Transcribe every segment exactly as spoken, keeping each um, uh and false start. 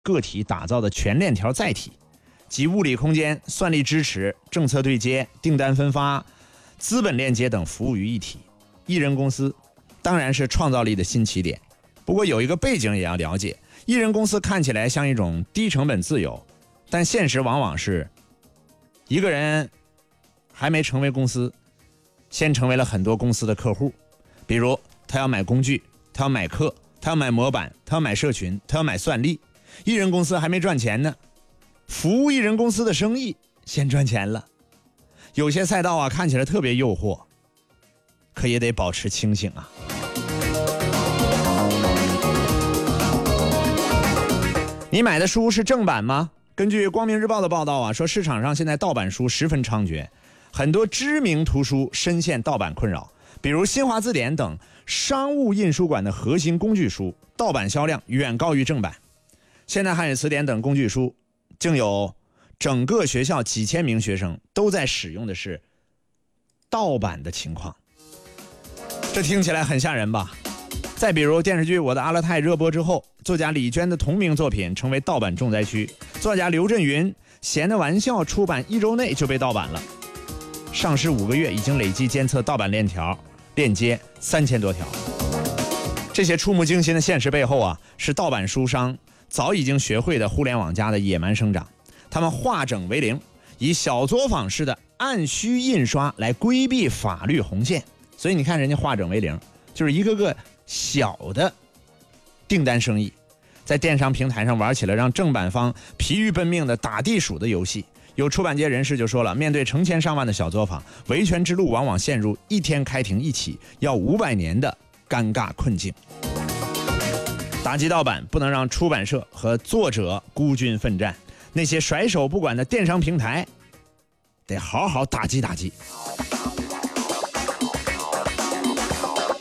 个体打造的全链条载体，集物理空间、算力支持、政策对接、订单分发、资本链接等服务于一体。艺人公司当然是创造力的新起点，不过有一个背景也要了解，艺人公司看起来像一种低成本自由，但现实往往是一个人还没成为公司，先成为了很多公司的客户。比如他要买工具，他要买课，他要买模板，他要买社群，他要买算力。艺人公司还没赚钱呢，服务艺人公司的生意先赚钱了。有些赛道啊看起来特别诱惑，可也得保持清醒啊。你买的书是正版吗？根据光明日报的报道啊，说市场上现在盗版书十分猖獗，很多知名图书深陷盗版困扰，比如新华字典等商务印书馆的核心工具书，盗版销量远高于正版。现代汉语词典等工具书，竟有整个学校几千名学生都在使用的是盗版的情况。这听起来很吓人吧？再比如电视剧《我的阿勒泰》热播之后，作家李娟的同名作品成为盗版重灾区，作家刘震云《闲的玩笑》出版一周内就被盗版了，上市五个月已经累计监测盗版链条链接三千多条。这些触目惊心的现实背后啊，是盗版书商早已经学会的互联网加的野蛮生长，他们化整为零，以小作坊式的按需印刷来规避法律红线。所以你看人家化整为零，就是一个个小的订单生意，在电商平台上玩起了让正版方疲于奔命的打地鼠的游戏。有出版界人士就说了，面对成千上万的小作坊，维权之路往往陷入一天开庭一起要五百年的尴尬困境。打击盗版不能让出版社和作者孤军奋战，那些甩手不管的电商平台得好好打击打击。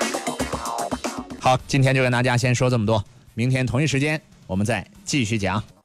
好，今天就跟大家先说这么多，明天同一时间我们再继续讲。